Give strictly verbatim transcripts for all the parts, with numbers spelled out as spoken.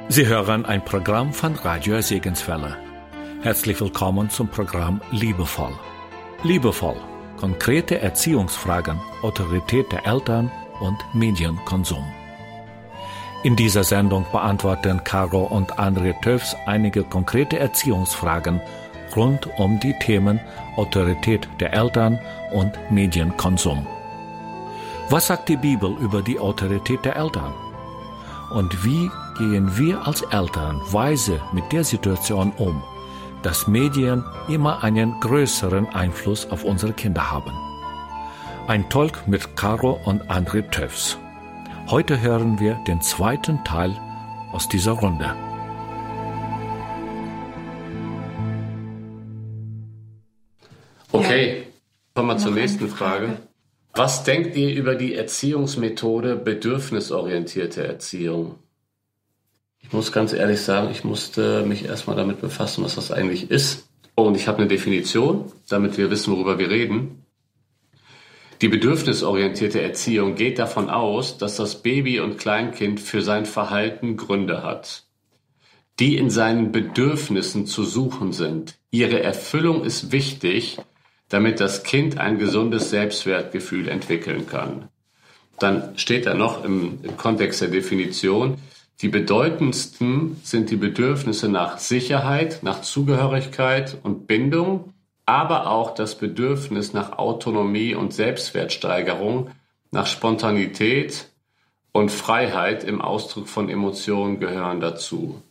Sie hören ein Programm von Radio Segenswelle. Herzlich willkommen zum Programm Liebevoll. Liebevoll. Konkrete Erziehungsfragen, Autorität der Eltern und Medienkonsum. In dieser Sendung beantworten Caro und André Töfs einige konkrete Erziehungsfragen rund um die Themen Autorität der Eltern und Medienkonsum. Was sagt die Bibel über die Autorität der Eltern? Und wie gehen wir als Eltern weise mit der Situation um, dass Medien immer einen größeren Einfluss auf unsere Kinder haben? Ein Talk mit Caro und André Töfs. Heute hören wir den zweiten Teil aus dieser Runde. Okay, kommen wir zur nächsten Frage. Was denkt ihr über die Erziehungsmethode bedürfnisorientierte Erziehung? Ich muss ganz ehrlich sagen, ich musste mich erstmal damit befassen, was das eigentlich ist. Und ich habe eine Definition, damit wir wissen, worüber wir reden. Die bedürfnisorientierte Erziehung geht davon aus, dass das Baby und Kleinkind für sein Verhalten Gründe hat, die in seinen Bedürfnissen zu suchen sind. Ihre Erfüllung ist wichtig, damit das Kind ein gesundes Selbstwertgefühl entwickeln kann. Dann steht da noch im, im Kontext der Definition, die bedeutendsten sind die Bedürfnisse nach Sicherheit, nach Zugehörigkeit und Bindung, aber auch das Bedürfnis nach Autonomie und Selbstwertsteigerung, nach Spontanität und Freiheit im Ausdruck von Emotionen gehören dazu.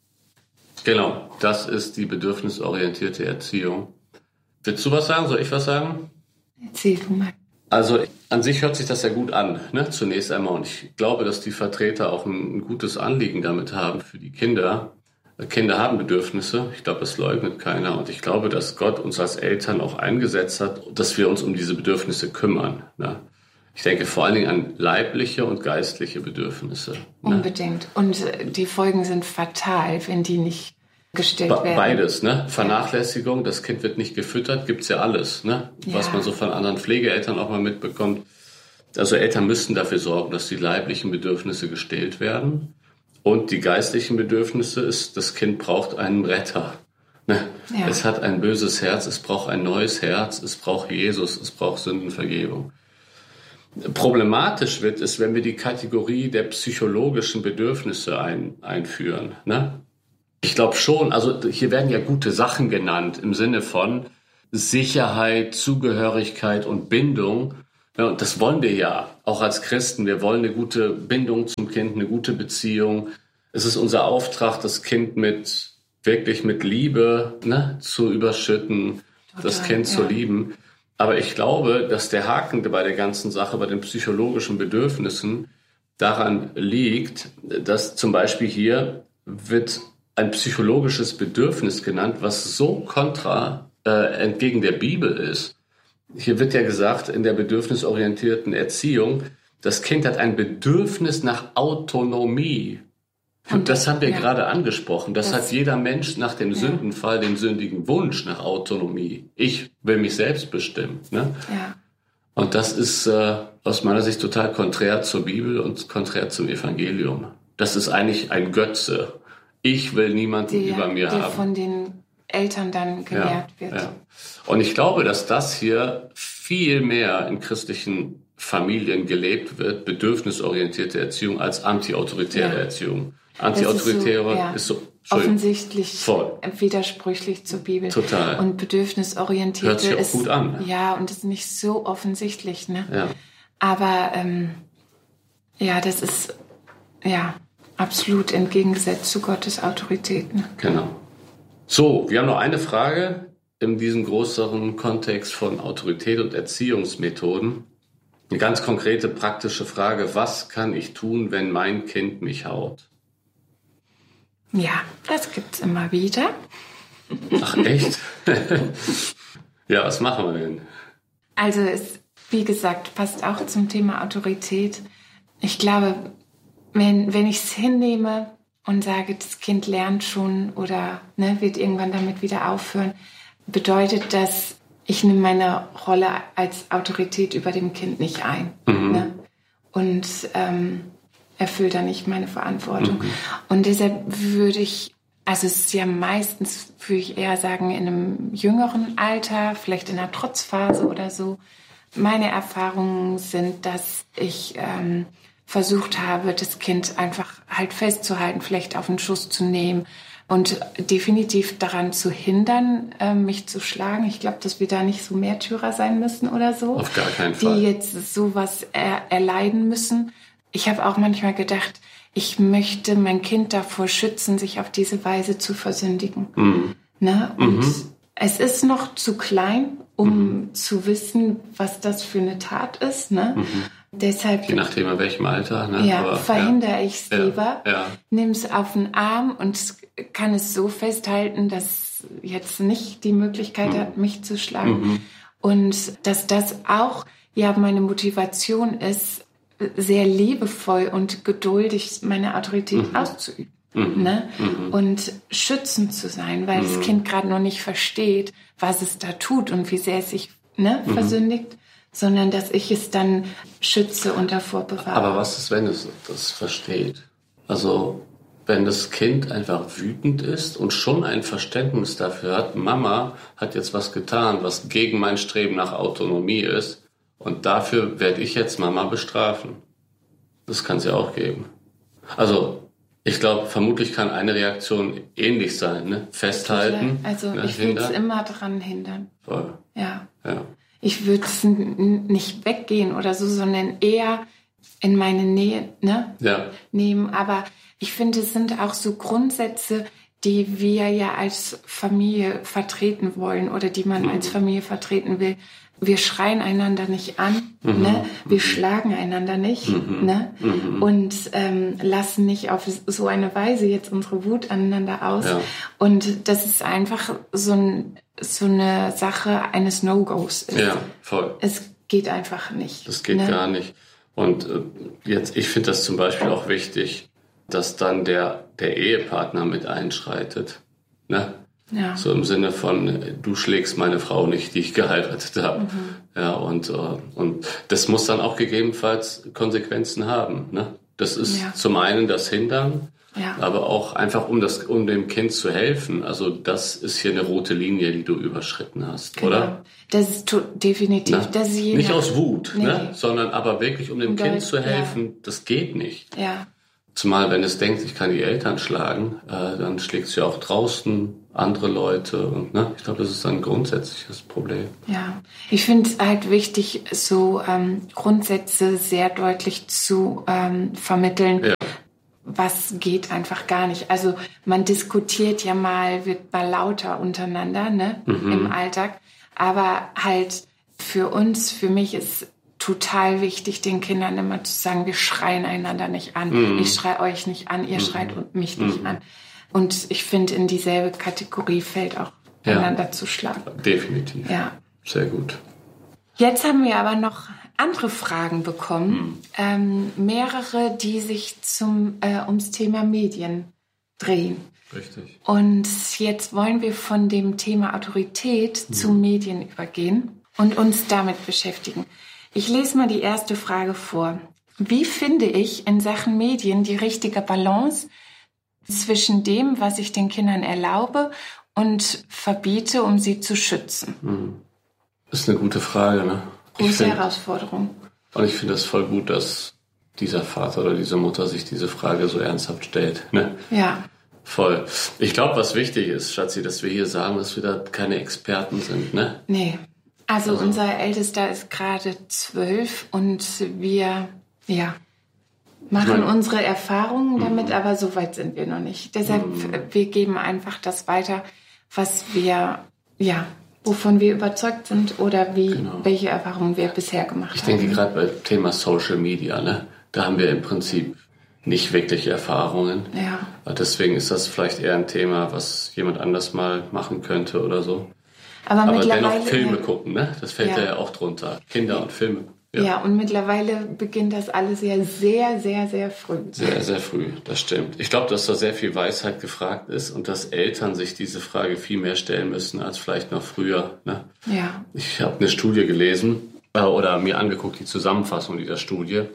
Genau, das ist die bedürfnisorientierte Erziehung. Willst du was sagen? Soll ich was sagen? Erzähl du mal. Also an sich hört sich das ja gut an, ne? Zunächst einmal. Und ich glaube, dass die Vertreter auch ein, ein gutes Anliegen damit haben für die Kinder. Kinder haben Bedürfnisse. Ich glaube, das leugnet keiner. Und ich glaube, dass Gott uns als Eltern auch eingesetzt hat, dass wir uns um diese Bedürfnisse kümmern. Ne? Ich denke vor allen Dingen an leibliche und geistliche Bedürfnisse. Ne? Unbedingt. Und die Folgen sind fatal, wenn die nicht gestellt werden. Beides, ne? Vernachlässigung, das Kind wird nicht gefüttert, gibt's ja alles, ne? Ja. Was man so von anderen Pflegeeltern auch mal mitbekommt. Also Eltern müssen dafür sorgen, dass die leiblichen Bedürfnisse gestillt werden. Und die geistlichen Bedürfnisse ist, das Kind braucht einen Retter. Ne? Ja. Es hat ein böses Herz, es braucht ein neues Herz, es braucht Jesus, es braucht Sündenvergebung. Problematisch wird es, wenn wir die Kategorie der psychologischen Bedürfnisse ein, einführen, ne? Ich glaube schon, also hier werden ja gute Sachen genannt im Sinne von Sicherheit, Zugehörigkeit und Bindung. Ja, und das wollen wir ja, auch als Christen. Wir wollen eine gute Bindung zum Kind, eine gute Beziehung. Es ist unser Auftrag, das Kind mit wirklich mit Liebe, ne, zu überschütten, Total, das Kind ja. zu lieben. Aber ich glaube, dass der Haken bei der ganzen Sache, bei den psychologischen Bedürfnissen daran liegt, dass zum Beispiel hier wird ein psychologisches Bedürfnis genannt, was so kontra äh, entgegen der Bibel ist. Hier wird ja gesagt, in der bedürfnisorientierten Erziehung, das Kind hat ein Bedürfnis nach Autonomie. Und das haben wir ja. gerade angesprochen. Das, das hat jeder Mensch nach dem ja. Sündenfall, den sündigen Wunsch nach Autonomie. Ich will mich selbst bestimmen. Ne? Ja. Und das ist äh, aus meiner Sicht total konträr zur Bibel und konträr zum Evangelium. Das ist eigentlich ein Götze. Ich will niemanden die, über mir die haben. Von den Eltern dann gelehrt ja, wird. Ja. Und ich glaube, dass das hier viel mehr in christlichen Familien gelebt wird, bedürfnisorientierte Erziehung, als antiautoritäre ja. Erziehung. Antiautoritäre ist so, ja, ist so offensichtlich voll. widersprüchlich zur Bibel. Total. Und bedürfnisorientierte hört sich auch ist gut an. Ne? Ja, und ist nicht so offensichtlich. Ne? Ja. Aber ähm, ja, das ist ja absolut entgegengesetzt zu Gottes Autorität. Ne? Genau. So, wir haben noch eine Frage in diesem größeren Kontext von Autorität und Erziehungsmethoden. Eine ganz konkrete, praktische Frage. Was kann ich tun, wenn mein Kind mich haut? Ja, das gibt's immer wieder. Ach, echt? Ja, was machen wir denn? Also es, wie gesagt, passt auch zum Thema Autorität. Ich glaube, wenn, wenn ich es hinnehme und sage, das Kind lernt schon oder ne, wird irgendwann damit wieder aufhören, bedeutet das, ich nehme meine Rolle als Autorität über dem Kind nicht ein. Mhm. Ne? Und ähm, erfülle da nicht meine Verantwortung. Mhm. Und deshalb würde ich, also es ist ja meistens, würde ich eher sagen, in einem jüngeren Alter, vielleicht in einer Trotzphase oder so. Meine Erfahrungen sind, dass ich ähm, versucht habe, das Kind einfach halt festzuhalten, vielleicht auf den Schoß zu nehmen und definitiv daran zu hindern, äh, mich zu schlagen. Ich glaube, dass wir da nicht so Märtyrer sein müssen oder so. Auf gar keinen Fall. Die jetzt sowas er, erleiden müssen. Ich habe auch manchmal gedacht, ich möchte mein Kind davor schützen, sich auf diese Weise zu versündigen. Mhm. Ne? Und mhm. es ist noch zu klein, um mhm. zu wissen, was das für eine Tat ist. Ne? Mhm. Deshalb, je nachdem, in welchem Alter. Ne? Ja, Aber, verhindere ja. ich es lieber, ja. ja. nimm es auf den Arm und kann es so festhalten, dass jetzt nicht die Möglichkeit mhm. hat, mich zu schlagen. Mhm. Und dass das auch ja meine Motivation ist, sehr liebevoll und geduldig meine Autorität mhm. auszuüben. Mhm. Ne? Mhm. Und schützend zu sein, weil mhm. das Kind gerade noch nicht versteht, was es da tut und wie sehr es sich ne, mhm. versündigt, sondern dass ich es dann schütze und davor bewahre. Aber was ist, wenn es das versteht? Also wenn das Kind einfach wütend ist und schon ein Verständnis dafür hat, Mama hat jetzt was getan, was gegen mein Streben nach Autonomie ist und dafür werde ich jetzt Mama bestrafen. Das kann es ja auch geben. Also ich glaube, vermutlich kann eine Reaktion ähnlich sein, ne? Festhalten. Also ne? ich würde es immer dran hindern. Voll. Ja. ja. Ich würde es n- nicht weggehen oder so, sondern eher in meine Nähe ne? ja. nehmen. Aber ich finde, es sind auch so Grundsätze, die wir ja als Familie vertreten wollen oder die man mhm. als Familie vertreten will. Wir schreien einander nicht an, mhm. ne? Wir mhm. schlagen einander nicht mhm. ne? Mhm. und ähm, lassen nicht auf so eine Weise jetzt unsere Wut aneinander aus. Ja. Und das ist einfach so, ein, so eine Sache eines No-Gos. Ist. Ja, voll. Es geht einfach nicht. Das geht ne? gar nicht. Und äh, jetzt, ich finde das zum Beispiel auch wichtig, dass dann der, der Ehepartner mit einschreitet. Ne? Ja. So im Sinne von, du schlägst meine Frau nicht, die ich geheiratet habe. Mhm. Ja, und, und das muss dann auch gegebenenfalls Konsequenzen haben. Ne? Das ist ja. zum einen das Hindern, ja. aber auch einfach, um, das, um dem Kind zu helfen. Also das ist hier eine rote Linie, die du überschritten hast, genau. oder? Das ist to- definitiv. Na, das ist nicht aus Wut, nee. ne? sondern aber wirklich, um dem um Kind Deut- zu helfen. Ja. Das geht nicht. Ja. Zumal, wenn es denkt, ich kann die Eltern schlagen, äh, dann schlägt es ja auch draußen andere Leute. Und ne, ich glaube, das ist ein grundsätzliches Problem. Ja, ich finde es halt wichtig, so ähm, Grundsätze sehr deutlich zu ähm, vermitteln. Ja. Was geht einfach gar nicht. Also man diskutiert ja mal, wird mal lauter untereinander ne, mhm. im Alltag. Aber halt für uns, für mich ist total wichtig, den Kindern immer zu sagen, wir schreien einander nicht an. Mhm. Ich schreie euch nicht an, ihr mhm. schreit mich nicht mhm. an. Und ich finde, in dieselbe Kategorie fällt auch ja. einander zu schlagen. Definitiv. Ja. Sehr gut. Jetzt haben wir aber noch andere Fragen bekommen. Mhm. Ähm, mehrere, die sich zum, äh, ums Thema Medien drehen. Richtig. Und jetzt wollen wir von dem Thema Autorität mhm. zu Medien übergehen und uns damit beschäftigen. Ich lese mal die erste Frage vor. Wie finde ich in Sachen Medien die richtige Balance zwischen dem, was ich den Kindern erlaube und verbiete, um sie zu schützen? Das ist eine gute Frage, ne? Große Herausforderung. Und ich finde es voll gut, dass dieser Vater oder diese Mutter sich diese Frage so ernsthaft stellt. Ne? Ja. Voll. Ich glaube, was wichtig ist, Schatzi, dass wir hier sagen, dass wir da keine Experten sind, ne? Nee. Also, also unser Ältester ist gerade zwölf und wir, ja, machen ich mein, unsere Erfahrungen damit, m- aber so weit sind wir noch nicht. Deshalb, m- wir geben einfach das weiter, was wir, ja, wovon wir überzeugt sind oder wie, genau. welche Erfahrungen wir bisher gemacht ich haben. Ich denke gerade beim Thema Social Media, ne, da haben wir im Prinzip nicht wirklich Erfahrungen. Ja. Deswegen ist das vielleicht eher ein Thema, was jemand anders mal machen könnte oder so. Aber, Aber mittlerweile, dennoch Filme gucken, ne? Das fällt ja, ja auch drunter. Kinder und Filme. Ja. ja, und mittlerweile beginnt das alles ja sehr, sehr, sehr früh. Sehr, sehr früh, das stimmt. Ich glaube, dass da sehr viel Weisheit gefragt ist und dass Eltern sich diese Frage viel mehr stellen müssen als vielleicht noch früher. Ne? Ja. Ich habe eine Studie gelesen äh, oder mir angeguckt, die Zusammenfassung dieser Studie.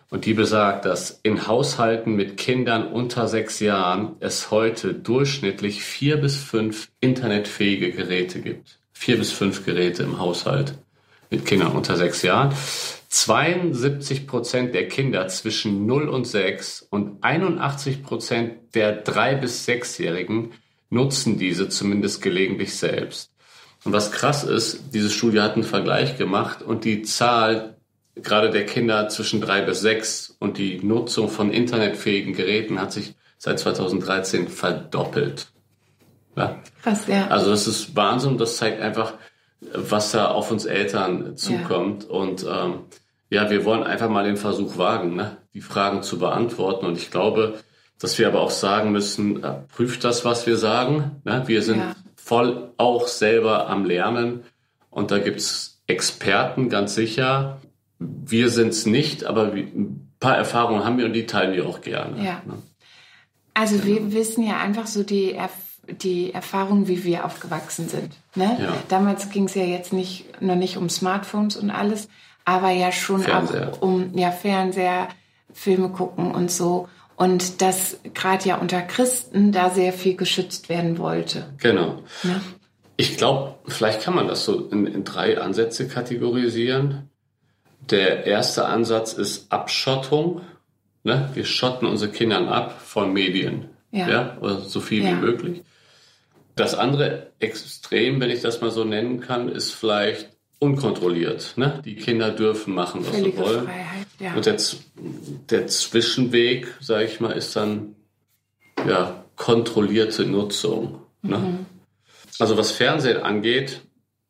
Und die besagt, dass in Haushalten mit Kindern unter sechs Jahren es heute durchschnittlich vier bis fünf internetfähige Geräte gibt. Vier bis fünf Geräte im Haushalt mit Kindern unter sechs Jahren. zweiundsiebzig Prozent der Kinder zwischen null und sechs und einundachtzig Prozent der drei- bis sechsjährigen nutzen diese zumindest gelegentlich selbst. Und was krass ist, diese Studie hat einen Vergleich gemacht und die Zahl gerade der Kinder zwischen drei bis sechs und die Nutzung von internetfähigen Geräten hat sich seit zweitausenddreizehn verdoppelt. Ja? Krass, ja. Also das ist Wahnsinn. Das zeigt einfach, was da auf uns Eltern zukommt. Ja. Und ähm, ja, wir wollen einfach mal den Versuch wagen, ne? Die Fragen zu beantworten. Und ich glaube, dass wir aber auch sagen müssen, äh, prüft das, was wir sagen. Ne? Wir sind ja. voll auch selber am Lernen. Und da gibt's Experten, ganz sicher. Wir sind es nicht, aber ein paar Erfahrungen haben wir und die teilen wir auch gerne. Ja. Also wir wissen ja einfach so die, Erf- die Erfahrung, wie wir aufgewachsen sind. Ne? Ja. Damals ging es ja jetzt nicht noch nicht um Smartphones und alles, aber ja schon Fernseher. auch um ja, Fernseher, Filme gucken und so. Und dass gerade ja unter Christen da sehr viel geschützt werden wollte. Genau. Ne? Ich glaube, vielleicht kann man das so in, in drei Ansätze kategorisieren. Der erste Ansatz ist Abschottung. Ne? Wir schotten unsere Kinder ab von Medien. Ja. Ja? Oder so viel ja. wie möglich. Das andere Extrem, wenn ich das mal so nennen kann, ist vielleicht unkontrolliert. Ne? Die Kinder dürfen machen, was Völlige sie wollen. Freiheit, ja. Und der, der Zwischenweg, sage ich mal, ist dann ja, kontrollierte Nutzung. Ne? Mhm. Also was Fernsehen angeht,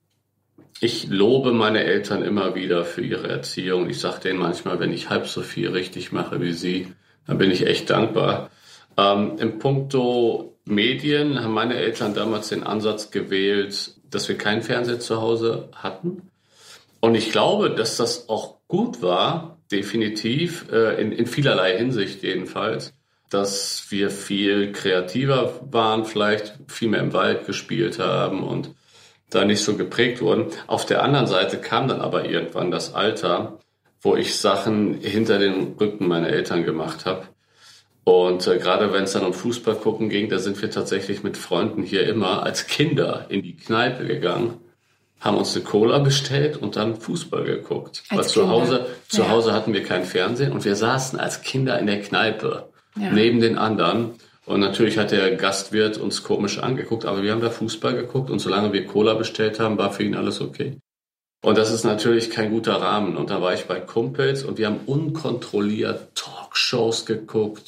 ich lobe meine Eltern immer wieder für ihre Erziehung. Ich sage denen manchmal, wenn ich halb so viel richtig mache wie sie, dann bin ich echt dankbar. Ähm, Im Punkto Medien haben meine Eltern damals den Ansatz gewählt, dass wir keinen Fernseher zu Hause hatten. Und ich glaube, dass das auch gut war, definitiv, äh, in, in vielerlei Hinsicht jedenfalls, dass wir viel kreativer waren, vielleicht viel mehr im Wald gespielt haben und da nicht so geprägt wurden. Auf der anderen Seite kam dann aber irgendwann das Alter, wo ich Sachen hinter den Rücken meiner Eltern gemacht habe. Und äh, gerade wenn es dann um Fußball gucken ging, da sind wir tatsächlich mit Freunden hier immer als Kinder in die Kneipe gegangen, haben uns eine Cola bestellt und dann Fußball geguckt. Als Weil zu Hause, zu ja. Hause hatten wir kein Fernsehen und wir saßen als Kinder in der Kneipe ja. neben den anderen. Und natürlich hat der Gastwirt uns komisch angeguckt, aber wir haben da Fußball geguckt und solange wir Cola bestellt haben, war für ihn alles okay. Und das ist natürlich kein guter Rahmen. Und da war ich bei Kumpels und wir haben unkontrolliert Talkshows geguckt